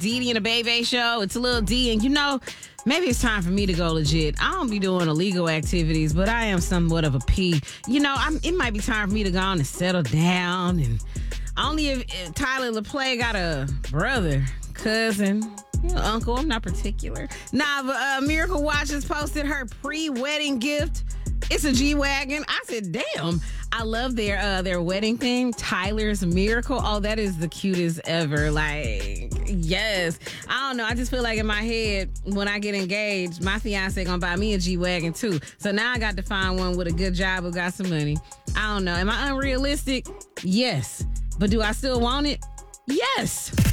Dee Dee and the Bebe Show. It's a little D, and maybe it's time for me to go legit. I don't be doing illegal activities, but I am somewhat of a P. It might be time for me to go on and settle down. And only if Tyler LaPlay got a brother, cousin, uncle. I'm not particular. But Miracle Watch has posted her pre-wedding gift. It's a G-Wagon. I said, damn. I love their wedding theme, Tyler's Miracle. Oh, that is the cutest ever. Like, yes. I don't know. I just feel like in my head, when I get engaged, my fiance gonna buy me a G-Wagon too. So now I got to find one with a good job who got some money. I don't know. Am I unrealistic? Yes. But do I still want it? Yes.